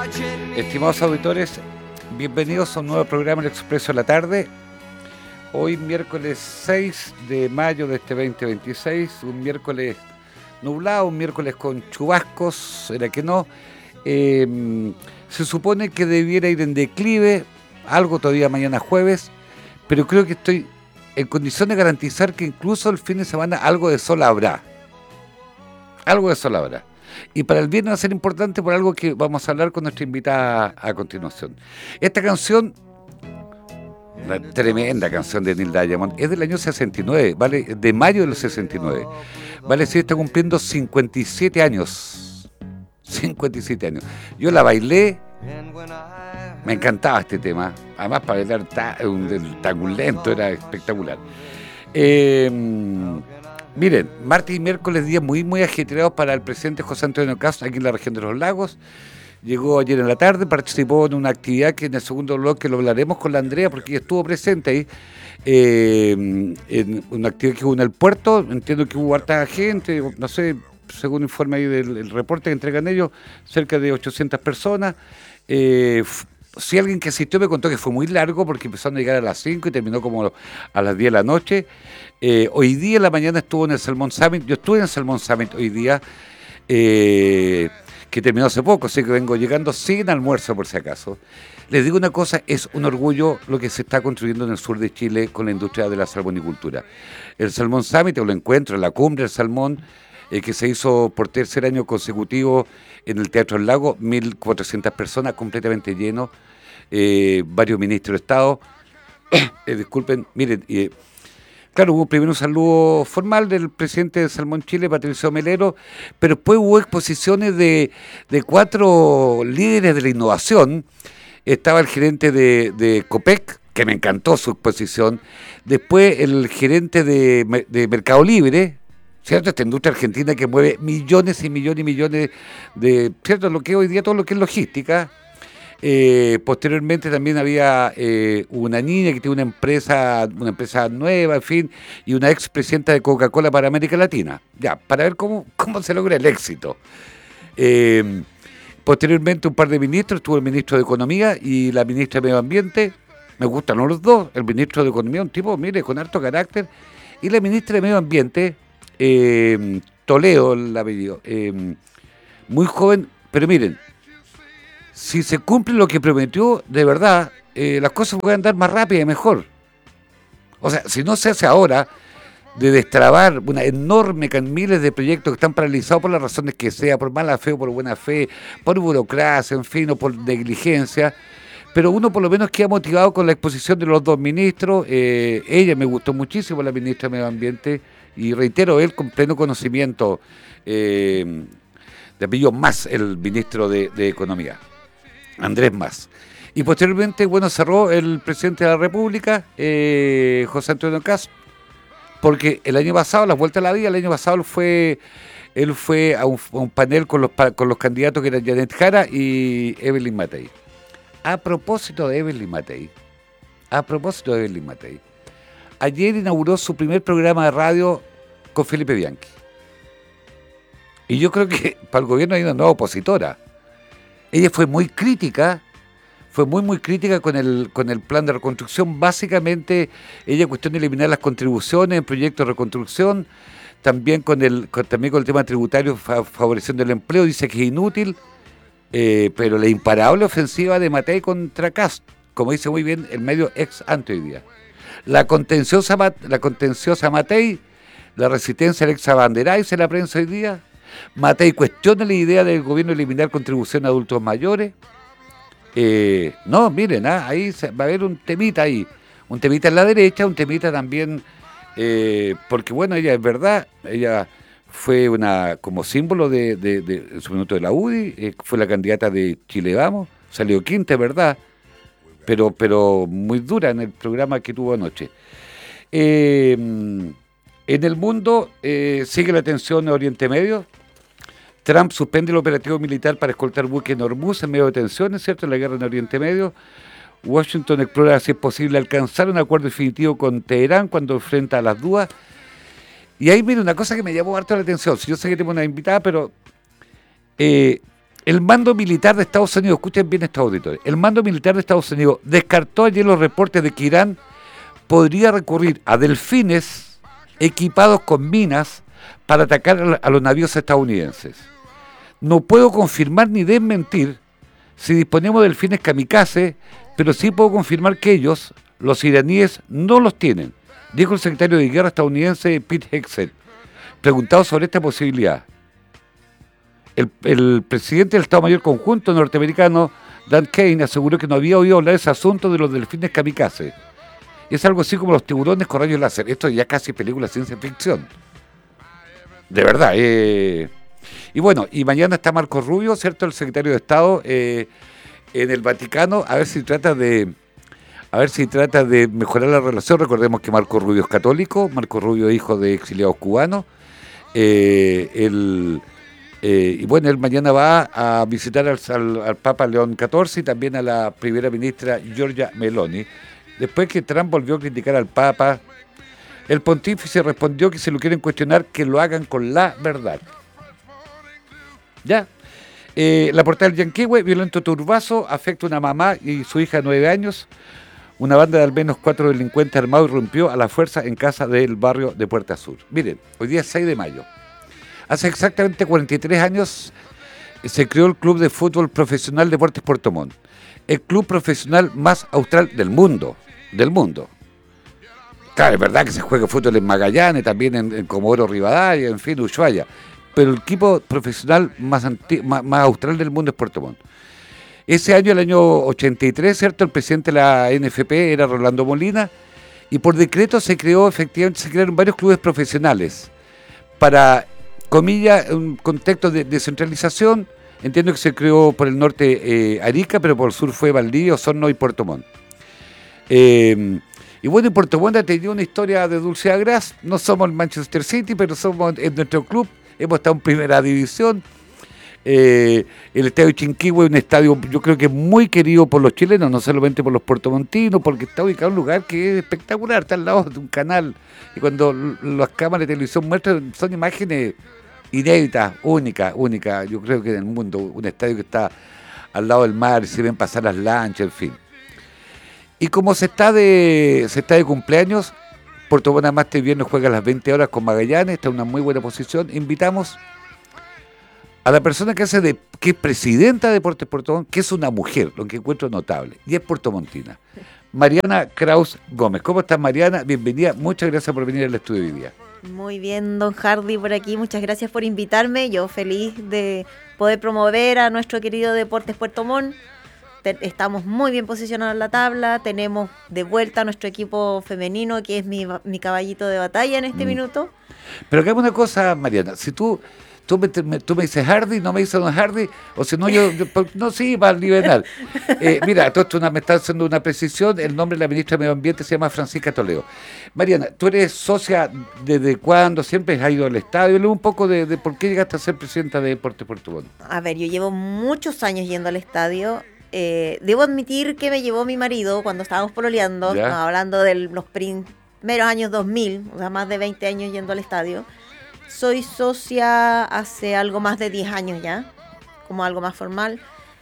Estimados auditores, bienvenidos a un nuevo programa El Expreso de la Tarde. Hoy miércoles 6 de mayo de este 2026, un miércoles nublado, un miércoles con chubascos, será que no. Se supone que debiera ir en declive, algo todavía mañana jueves, pero creo que estoy en condiciones de garantizar que incluso el fin de semana algo de sol habrá. Algo de sol habrá. Y para el viernes va a ser importante por algo que vamos a hablar con nuestra invitada a continuación. Esta canción, una tremenda canción de Neil Diamond, es del año 69, ¿vale? De mayo del 69. Vale decir, está cumpliendo 57 años. 57 años. Yo la bailé, me encantaba este tema. Además, para bailar tan lento, era espectacular. Miren, martes y miércoles días muy ajetreados para el presidente José Antonio Kast aquí en la región de los lagos. Llegó ayer en la tarde, participó en una actividad que en el segundo bloque lo hablaremos con la Andrea porque ella estuvo presente ahí, en una actividad que hubo en el puerto. Entiendo que hubo harta gente, no sé, según informe ahí del reporte que entregan ellos, cerca de 800 personas. Si alguien que asistió me contó que fue muy largo porque empezaron a llegar a las 5 y terminó como a las 10 de la noche. Hoy día en la mañana estuvo en el Salmon Summit. Yo estuve en el Salmon Summit hoy día, que terminó hace poco, así que vengo llegando sin almuerzo por si acaso. Les digo una cosa, es un orgullo lo que se está construyendo en el sur de Chile con la industria de la salmonicultura. El Salmon Summit, o el encuentro, la cumbre del salmón, que se hizo por tercer año consecutivo en el Teatro del Lago, 1.400 personas, completamente lleno, varios ministros de Estado. Disculpen, miren, claro, hubo primero un saludo formal del presidente de Salmón Chile, Patricio Melero, pero después hubo exposiciones de 4 líderes de la innovación. Estaba el gerente de Copec, que me encantó su exposición, después el gerente de Mercado Libre, ¿cierto? Esta industria argentina que mueve millones y millones y millones de, ¿cierto? Lo que hoy día todo lo que es logística. Posteriormente también había una niña que tiene una empresa nueva, en fin, y una expresidenta de Coca-Cola para América Latina. Ya, para ver cómo se logra el éxito. Posteriormente un par de ministros, estuvo el ministro de Economía y la ministra de Medio Ambiente. Me gustan los dos. El ministro de Economía, un tipo, mire, con harto carácter, y la ministra de Medio Ambiente, Toledo, el apellido, muy joven, pero miren, si se cumple lo que prometió, de verdad, las cosas pueden andar más rápido y mejor. O sea, si no se hace ahora, de destrabar una enorme miles de proyectos que están paralizados por las razones que sea, por mala fe o por buena fe, por burocracia, en fin, o por negligencia, pero uno por lo menos queda motivado con la exposición de los dos ministros. Ella me gustó muchísimo, la ministra de Medio Ambiente, y reitero, él con pleno conocimiento, de apellido Mas, el ministro de Economía, Andrés Mas. Y posteriormente, bueno, cerró el presidente de la República, José Antonio Kast, porque el año pasado, la vuelta a la vida, el año pasado él fue a un panel con los candidatos que eran Janet Jara y Evelyn Matei. A propósito de Evelyn Matei, ayer inauguró su primer programa de radio con Felipe Bianchi. Y yo creo que para el gobierno hay una nueva opositora. Ella fue muy crítica, muy crítica con el plan de reconstrucción. Básicamente, ella cuestiona eliminar las contribuciones en proyectos de reconstrucción, también con el tema tributario, favoreciendo el empleo. Dice que es inútil, pero la imparable ofensiva de Matei contra Kast, como dice muy bien el medio ex ante hoy día. La contenciosa Matei, la resistencia del ex abanderá, dice la prensa hoy día. Matei cuestiona la idea del gobierno de eliminar contribución a adultos mayores. No, miren, ahí va a haber un temita ahí. Un temita en la derecha, un temita también, porque bueno, ella es verdad, ella fue como símbolo de en su minuto de la UDI, fue la candidata de Chile Vamos, salió quinta, ¿verdad? Pero muy dura en el programa que tuvo anoche. En el mundo sigue la tensión en Oriente Medio. Trump suspende el operativo militar para escoltar buques en Hormuz en medio de tensiones, ¿cierto?, en la guerra en Oriente Medio. Washington explora si es posible alcanzar un acuerdo definitivo con Teherán cuando enfrenta a las dudas. Y ahí, mire, una cosa que me llamó harto la atención. Si yo sé que tengo una invitada, pero El mando militar de Estados Unidos, escuchen bien estos auditores, el mando militar de Estados Unidos descartó ayer los reportes de que Irán podría recurrir a delfines equipados con minas para atacar a los navíos estadounidenses. No puedo confirmar ni desmentir si disponemos de delfines kamikaze, pero sí puedo confirmar que ellos, los iraníes, no los tienen, dijo el secretario de Guerra estadounidense Pete Hegseth, preguntado sobre esta posibilidad. El presidente del Estado Mayor Conjunto norteamericano, Dan Kane, aseguró que no había oído hablar de ese asunto de los delfines kamikaze. Es algo así como los tiburones con rayos láser. Esto ya casi película de ciencia ficción. De verdad. Y bueno, y mañana está Marco Rubio, ¿cierto? El secretario de Estado en el Vaticano, a ver si trata de mejorar la relación. Recordemos que Marco Rubio es católico, Marco Rubio es hijo de exiliados cubanos. Y bueno, él mañana va a visitar al Papa León XIV y también a la primera ministra Giorgia Meloni. Después que Trump volvió a criticar al Papa, el pontífice respondió que si lo quieren cuestionar, que lo hagan con la verdad. ¿Ya? La portada del Yanquihue, violento turbazo, afecta a una mamá y su hija de 9 años. Una banda de al menos 4 delincuentes armados irrumpió a la fuerza en casa del barrio de Puerta Sur. Miren, hoy día es 6 de mayo. Hace exactamente 43 años se creó el Club de Fútbol Profesional Deportes Puerto Montt, el club profesional más austral del mundo. Claro, es verdad que se juega fútbol en Magallanes, también en Comodoro Rivadavia, en fin, Ushuaia, pero el equipo profesional más austral del mundo es Puerto Montt. Ese año, el año 83, ¿cierto? El presidente de la NFP era Rolando Molina, y por decreto efectivamente se crearon varios clubes profesionales para, comillas, un contexto de descentralización. Entiendo que se creó por el norte Arica, pero por el sur fue Valdivia, Osorno y Puerto Montt. Y bueno, en Puerto Montt ha tenido una historia de dulce agraz. No somos el Manchester City, pero somos en nuestro club. Hemos estado en primera división. El estadio Chinquihue es un estadio, yo creo que muy querido por los chilenos, no solamente por los puertomontinos, porque está ubicado en un lugar que es espectacular, está al lado de un canal. Y cuando las cámaras de televisión muestran, son imágenes inéditas, únicas. Yo creo que en el mundo, un estadio que está al lado del mar, y se ven pasar las lanchas, en fin. Y como se está de cumpleaños, Puerto Montt además este viernes juega a las 20 horas con Magallanes, está en una muy buena posición. Invitamos a la persona que es presidenta de Deportes Puerto Montt, que es una mujer, lo que encuentro notable, y es puertomontina. Mariana Kraus Gómez. ¿Cómo estás, Mariana? Bienvenida, muchas gracias por venir al estudio hoy día. Muy bien, don Hardy, por aquí. Muchas gracias por invitarme. Yo feliz de poder promover a nuestro querido Deportes Puerto Montt. Estamos muy bien posicionados en la tabla. Tenemos de vuelta a nuestro equipo femenino, que es mi caballito de batalla en este minuto. Pero hagamos una cosa, Mariana. Si tú me dices Hardy, no me dices don Hardy, o si no, yo no, sí, va a liberar. Mira, todo esto me está haciendo una precisión. El nombre de la ministra de Medio Ambiente se llama Francisca Toledo. Mariana, ¿tú eres socia desde cuándo? ¿Siempre has ido al estadio? Háblame un poco de por qué llegaste a ser presidenta de Deportes Puerto Montt. A ver, yo llevo muchos años yendo al estadio. Debo admitir que me llevó mi marido cuando estábamos pololeando, hablando de los primeros años 2000, o sea, más de 20 años yendo al estadio. Soy socia hace algo más de 10 años ya, como algo más formal.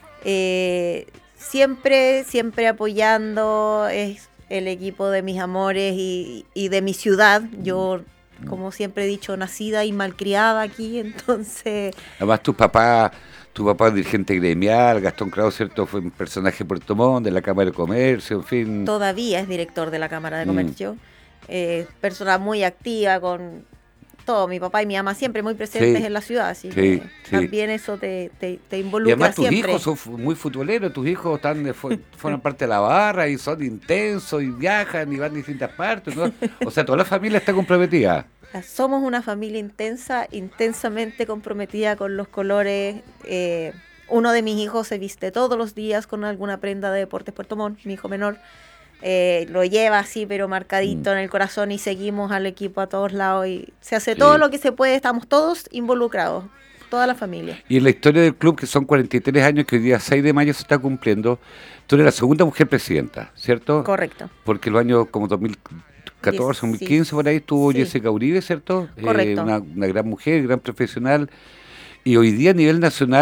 Siempre apoyando es el equipo de mis amores y de mi ciudad. Yo, como siempre he dicho, nacida y malcriada aquí, entonces... Además, tu papá es dirigente gremial, Gastón Kraus, ¿cierto? Fue un personaje de Puerto Montt, de la Cámara de Comercio, en fin. Todavía es director de la Cámara de Comercio. Persona muy activa con todo. Mi papá y mi mamá siempre muy presentes en la ciudad, así que también eso te involucra. Y además tus siempre. hijos son muy futboleros, tus hijos forman parte de la barra y son intensos y viajan y van a distintas partes, ¿no? O sea, toda la familia está comprometida. Somos una familia intensamente comprometida con los colores. Uno de mis hijos se viste todos los días con alguna prenda de Deportes Puerto Montt, mi hijo menor. Lo lleva así, pero marcadito en el corazón, y seguimos al equipo a todos lados. Y se hace todo lo que se puede, estamos todos involucrados, toda la familia. Y en la historia del club, que son 43 años, que hoy día 6 de mayo se está cumpliendo, tú eres la segunda mujer presidenta, ¿cierto? Correcto. Porque los años como 2014, 2015, por ahí estuvo Jessica Uribe, ¿cierto? Correcto. Una gran mujer, gran profesional. Y hoy día a nivel nacional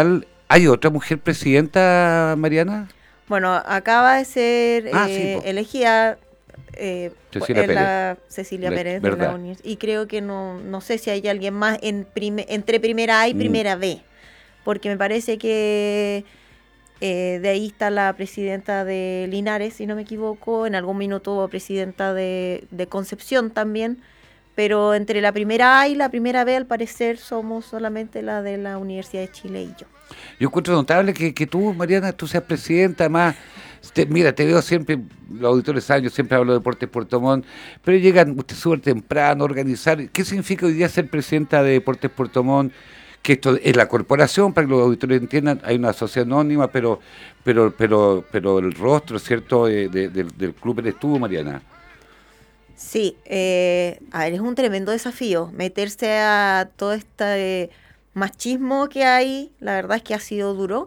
¿Hay otra mujer presidenta, Mariana? Bueno, acaba de ser Sí, po. elegida Cecilia Pérez. Cecilia Pérez de ¿Verdad? la Unión. Y creo que no sé si hay alguien más entre primera A y primera B. Porque me parece que de ahí está la presidenta de Linares, si no me equivoco. En algún minuto hubo presidenta de Concepción también. Pero entre la primera A y la primera B, al parecer, somos solamente la de la Universidad de Chile y yo. Yo encuentro notable que tú, Mariana, tú seas presidenta, además, mira, te veo siempre, los auditores saben, yo siempre hablo de Deportes Puerto Montt, pero llegan usted súper temprano a organizar. ¿Qué significa hoy día ser presidenta de Deportes Puerto Montt? Que esto es la corporación, para que los auditores entiendan, hay una sociedad anónima, pero el rostro, ¿cierto?, del club eres tú, Mariana. Sí, a ver, es un tremendo desafío meterse a todo este machismo que hay. La verdad es que ha sido duro,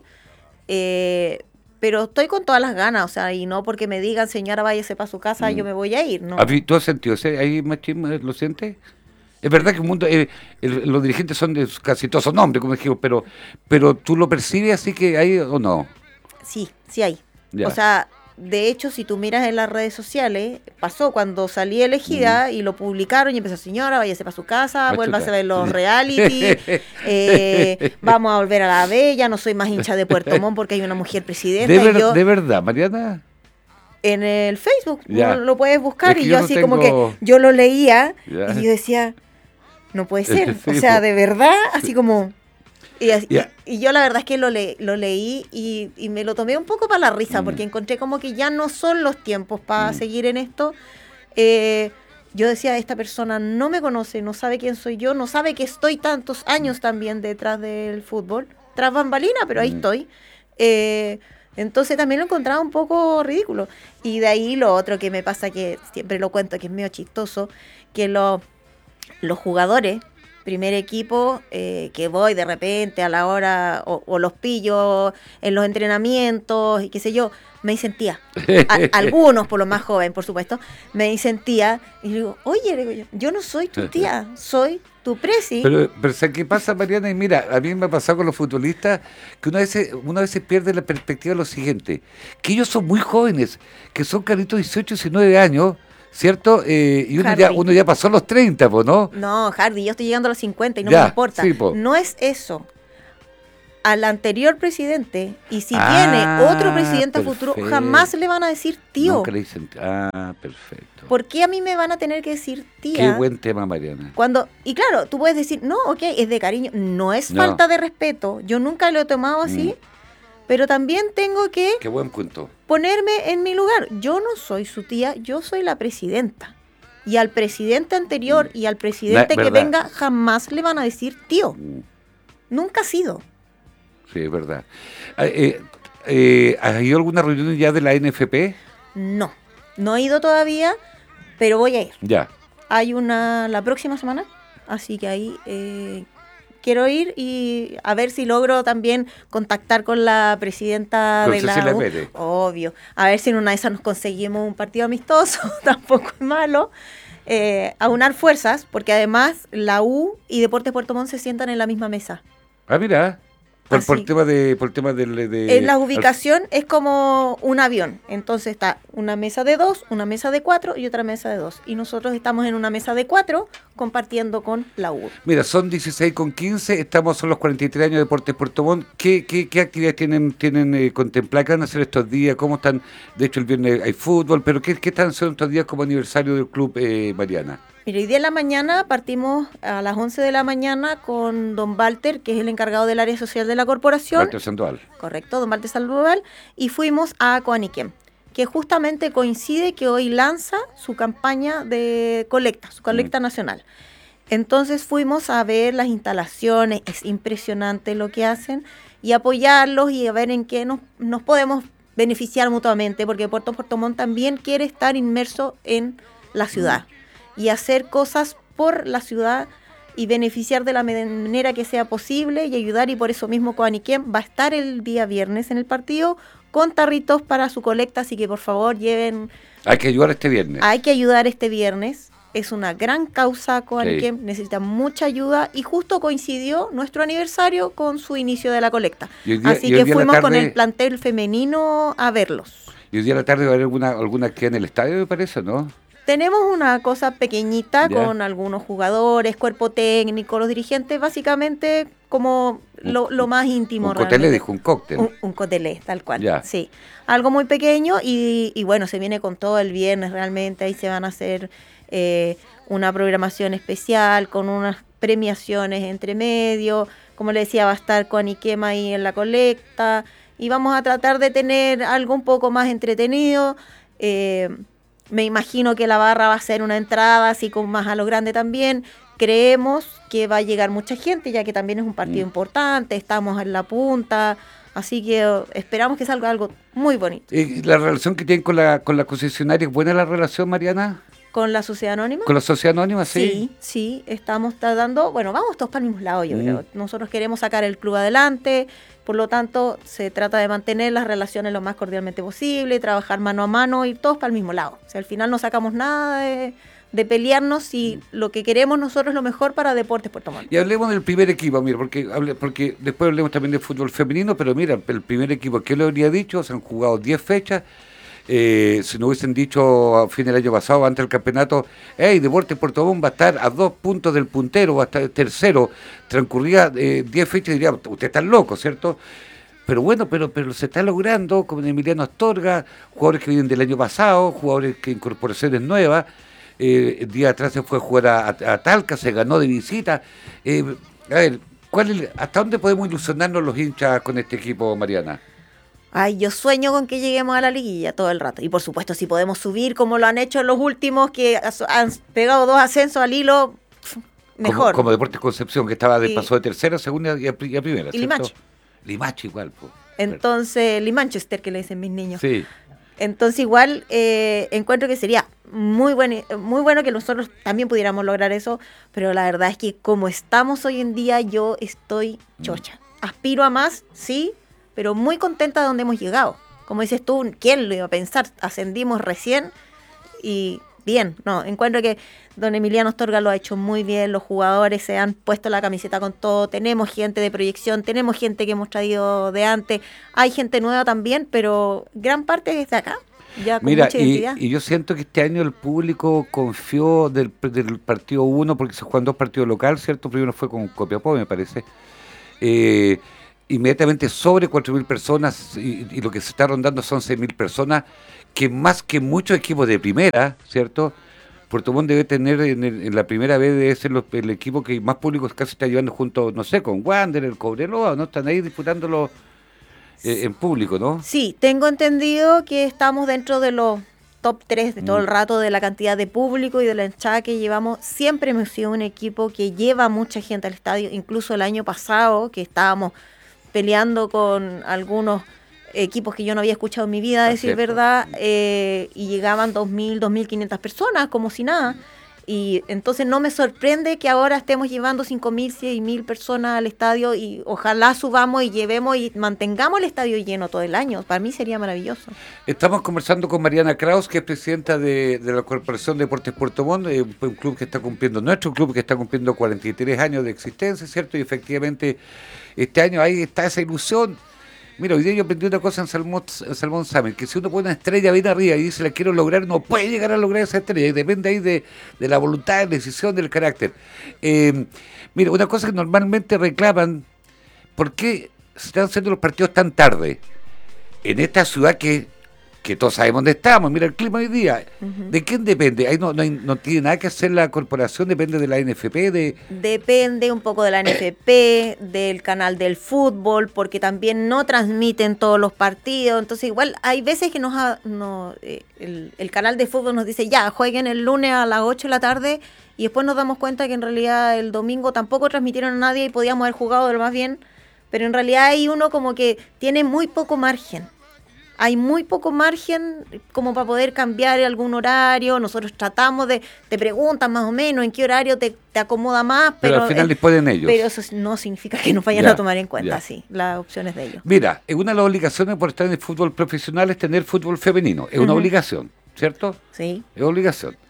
pero estoy con todas las ganas, o sea, y no porque me digan, señora, váyase para su casa, yo me voy a ir, ¿no? ¿Tú has sentido ahí machismo? ¿Lo sientes? Es verdad que el mundo, los dirigentes casi todos son hombres, como dijimos, pero ¿tú lo percibes así que hay o no? Sí, sí hay. Ya. O sea, de hecho, si tú miras en las redes sociales, pasó cuando salí elegida y lo publicaron y empezó, señora, váyase para su casa, vuélvase a ver los reality, vamos a volver a la B, ya no soy más hincha de Puerto Montt porque hay una mujer presidenta. ¿De verdad, Mariana? En el Facebook, Ya. lo puedes buscar, Es que y yo yo no así tengo- como que yo lo leía Ya. y yo decía, no puede ser, Sí, o sea, po. de verdad, así como... Ya. Y yo la verdad es que lo leí y me lo tomé un poco para la risa, porque encontré como que ya no son los tiempos para seguir en esto. Yo decía, esta persona no me conoce, no sabe quién soy yo, no sabe que estoy tantos años también detrás del fútbol, tras bambalina, pero ahí estoy. Entonces también lo encontraba un poco ridículo. Y de ahí lo otro que me pasa, que siempre lo cuento, que es medio chistoso, que los jugadores, primer equipo, que voy de repente a la hora, o los pillo en los entrenamientos y qué sé yo, me dicen tía. Algunos, por lo más joven, por supuesto, me dicen tía. Y digo, oye, digo yo no soy tu tía, soy tu presi. Pero ¿sabes qué pasa, Mariana? Y mira, a mí me ha pasado con los futbolistas que una vez pierde la perspectiva de lo siguiente, que ellos son muy jóvenes, que son caritos 18, 19 años, ¿cierto? Y uno ya pasó los 30, pues, ¿no? No, Hardy, yo estoy llegando a los 50 y no Ya, me importa. sí, po. No es eso. Al anterior presidente, y si viene otro presidente a futuro, perfecto. jamás le van a decir tío. Nunca le dicen, perfecto. ¿Por qué a mí me van a tener que decir tía? Qué buen tema, Mariana. Y claro, tú puedes decir, no, ok, es de cariño. No es No. falta de respeto. Yo nunca lo he tomado así. Pero también tengo que Qué buen punto. ponerme en mi lugar. Yo no soy su tía, yo soy la presidenta. Y al presidente anterior y al presidente que verdad. venga jamás le van a decir tío. Nunca ha sido. Sí, es verdad. ¿Has ido a alguna reunión ya de la NFP? No he ido todavía, pero voy a ir. Ya. Hay una la próxima semana, así que ahí quiero ir y a ver si logro también contactar con la presidenta Con de la Cecilia U. Pérez. Obvio. A ver si en una de esas nos conseguimos un partido amistoso, tampoco es malo. Aunar fuerzas, porque además la U y Deportes Puerto Montt se sientan en la misma mesa. Mira. Por Así. el tema de En la ubicación es como un avión. Entonces está una mesa de 2, una mesa de 4 y otra mesa de 2. Y nosotros estamos en una mesa de 4 compartiendo con la U. Mira, son 16:15, estamos en los 43 años de Deportes Puerto Montt. ¿Qué actividades tienen contempladas? ¿Qué van a hacer estos días? ¿Cómo están? De hecho, el viernes hay fútbol, pero ¿qué están haciendo estos días como aniversario del club, Mariana? Mira, hoy día en la mañana partimos a las 11 de la mañana con don Walter, que es el encargado del área social de la corporación. Walter Sandoval. Correcto, don Walter Sandoval. Y fuimos a Coaniquem, que justamente coincide que hoy lanza su campaña de colecta, su colecta nacional. Entonces fuimos a ver las instalaciones, es impresionante lo que hacen, y apoyarlos y a ver en qué nos podemos beneficiar mutuamente, porque Puerto Montt también quiere estar inmerso en la ciudad y hacer cosas por la ciudad y beneficiar de la manera que sea posible y ayudar, y por eso mismo Coaniquem va a estar el día viernes en el partido con tarritos para su colecta, así que por favor lleven... Hay que ayudar este viernes. Hay que ayudar este viernes es una gran causa Coaniquem, necesita mucha ayuda y justo coincidió nuestro aniversario con su inicio de la colecta. Así que fuimos con el plantel femenino a verlos. Y hoy día a la tarde va a haber alguna actividad en el estadio, me parece, ¿no? Tenemos una cosa pequeñita con algunos jugadores, cuerpo técnico, los dirigentes, básicamente como lo más íntimo. Un cotelé, dijo, un cóctel. Un cotelé, tal cual, sí. Algo muy pequeño y bueno, se viene con todo el viernes realmente, ahí se van a hacer una programación especial con unas premiaciones entre medio, como le decía, va a estar Coaniquem ahí en la colecta y vamos a tratar de tener algo un poco más entretenido. Me imagino que la barra va a ser una entrada así como más a lo grande también. Creemos que va a llegar mucha gente, ya que también es un partido importante, estamos en la punta, así que esperamos que salga algo muy bonito. ¿La relación que tienen con la concesionaria es buena la relación, Mariana? ¿Con la sociedad anónima? ¿Con la sociedad anónima, sí? Sí, estamos tratando, bueno, vamos todos para el mismo lado, yo creo. Nosotros queremos sacar el club adelante, por lo tanto, se trata de mantener las relaciones lo más cordialmente posible, trabajar mano a mano y todos para el mismo lado. O sea, al final no sacamos nada de pelearnos y lo que queremos nosotros es lo mejor para Deportes Puerto Montt. Y hablemos del primer equipo, mira, porque después hablemos también de fútbol femenino, pero mira, el primer equipo, ¿qué le habría dicho? Se han jugado 10 fechas. Si no hubiesen dicho a fin del año pasado, antes del campeonato, Deportes Puerto Montt va a estar a 2 puntos del puntero, va a estar tercero, transcurría 10 fechas y diría, usted está loco, ¿cierto? Pero bueno, pero se está logrando, como Emiliano Astorga, jugadores que vienen del año pasado, jugadores que incorporaciones nuevas. El día atrás se fue a jugar a Talca, se ganó de visita. A ver, ¿hasta dónde podemos ilusionarnos los hinchas con este equipo, Mariana? Ay, yo sueño con que lleguemos a la liguilla todo el rato. Y por supuesto, si podemos subir como lo han hecho los últimos, que han pegado 2 ascensos al hilo, mejor. Como Deportes Concepción, que pasó de tercera, segunda y a primera. Y Limache. Limache igual. Entonces, Limanchester, que le dicen mis niños. Sí. Entonces igual encuentro que sería muy bueno que nosotros también pudiéramos lograr eso, pero la verdad es que como estamos hoy en día, yo estoy chocha. Aspiro a más, sí, pero muy contenta de donde hemos llegado. Como dices tú, ¿quién lo iba a pensar? Ascendimos recién y bien, encuentro que don Emiliano Astorga lo ha hecho muy bien, los jugadores se han puesto la camiseta con todo, tenemos gente de proyección, tenemos gente que hemos traído de antes, hay gente nueva también, pero gran parte es de acá, ya con mucha identidad. Y yo siento que este año el público confió del partido 1, porque se juegan 2 partidos locales, ¿cierto? Primero fue con Copiapó, me parece. Inmediatamente sobre 4.000 personas y lo que se está rondando son 6.000 personas, que más que muchos equipos de primera, ¿cierto? Puerto Montt debe tener en la primera vez, debe ser el equipo que más públicos casi está llevando junto, no sé, con Wander, el Cobreloa, ¿no? Están ahí disputándolo en público, ¿no? Sí, tengo entendido que estamos dentro de los top 3 de todo el rato de la cantidad de público y de la hinchada que llevamos. Siempre hemos sido un equipo que lleva mucha gente al estadio, incluso el año pasado que estábamos peleando con algunos equipos que yo no había escuchado en mi vida, a decir verdad, y llegaban 2.000, 2.500 personas, como si nada. Y entonces no me sorprende que ahora estemos llevando 5.000, 6.000 personas al estadio y ojalá subamos y llevemos y mantengamos el estadio lleno todo el año. Para mí sería maravilloso. Estamos conversando con Mariana Kraus, que es presidenta de la Corporación de Deportes Puerto Montt, un club que está cumpliendo, nuestro club que está cumpliendo 43 años de existencia, ¿cierto? Y efectivamente este año ahí está esa ilusión. Mira, hoy día yo aprendí una cosa en Salmón Summit, que si uno pone una estrella bien arriba y dice la quiero lograr, no puede llegar a lograr esa estrella, y depende ahí de la voluntad, de la decisión, del carácter. Mira, una cosa que normalmente reclaman, ¿por qué se están haciendo los partidos tan tarde? En esta ciudad que todos sabemos dónde estamos, mira el clima hoy día. ¿De quién depende? Ahí no tiene nada que hacer la corporación, depende de la NFP. Depende un poco de la NFP, del canal del fútbol, porque también no transmiten todos los partidos. Entonces igual hay veces que el canal de fútbol nos dice, ya, jueguen el lunes a las 8 de la tarde, y después nos damos cuenta que en realidad el domingo tampoco transmitieron a nadie y podíamos haber jugado de lo más bien, pero en realidad hay uno como que tiene muy poco margen. Hay muy poco margen como para poder cambiar algún horario. Nosotros tratamos te preguntan más o menos en qué horario te acomoda más. Pero al final disponen ellos. Pero eso no significa que nos vayan a tomar en cuenta, sí, las opciones de ellos. Mira, una de las obligaciones por estar en el fútbol profesional es tener fútbol femenino. Es una obligación, ¿cierto? Sí. Es obligación.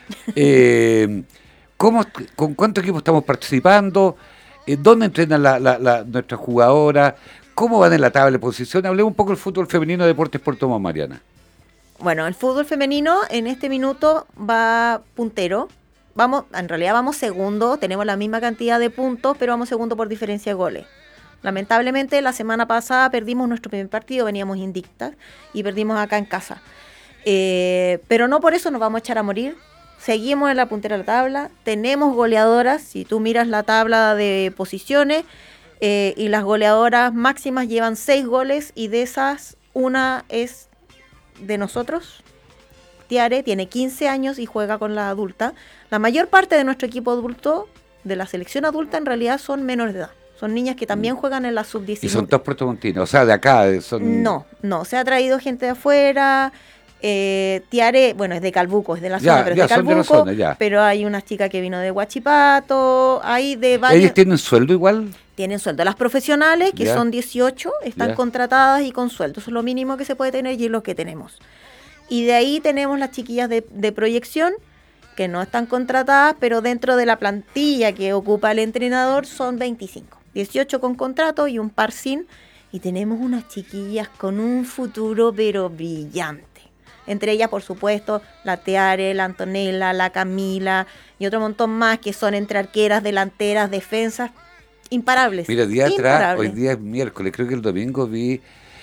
¿Con cuántos equipos estamos participando? ¿Dónde entrenan nuestras jugadoras? ¿Cómo van en la tabla de posición? Hablemos un poco del fútbol femenino de Deportes Puerto Montt, Mariana. Bueno, el fútbol femenino en este minuto va puntero. En realidad vamos segundo, tenemos la misma cantidad de puntos, pero vamos segundo por diferencia de goles. Lamentablemente la semana pasada perdimos nuestro primer partido, veníamos invictas y perdimos acá en casa. Pero no por eso nos vamos a echar a morir. Seguimos en la puntera de la tabla, tenemos goleadoras, si tú miras la tabla de posiciones, y las goleadoras máximas llevan 6 goles y de esas una es de nosotros. Tiare tiene 15 años y juega con la adulta. La mayor parte de nuestro equipo adulto, de la selección adulta, en realidad son menores de edad. Son niñas que también juegan en la sub-19. ¿Y son todos puertomontinos? O sea, de acá son... No, se ha traído gente de afuera. Tiare, bueno, es de Calbuco, es de la zona, pero es de Calbuco. Son de la zona, pero hay una chica que vino de Huachipato, hay de varios... ¿Ellos tienen sueldo igual? Tienen sueldo. Las profesionales, que son 18, están contratadas y con sueldo. Eso es lo mínimo que se puede tener y es lo que tenemos. Y de ahí tenemos las chiquillas de proyección, que no están contratadas, pero dentro de la plantilla que ocupa el entrenador son 25. 18 con contrato y un par sin. Y tenemos unas chiquillas con un futuro pero brillante. Entre ellas, por supuesto, la Teare, la Antonella, la Camila y otro montón más que son entre arqueras, delanteras, defensas, imparables. Mira, día atrás, hoy día es miércoles, creo que el domingo vi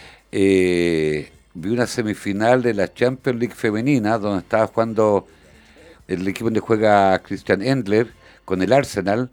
una semifinal de la Champions League femenina, donde estaba jugando el equipo donde juega Christian Endler con el Arsenal,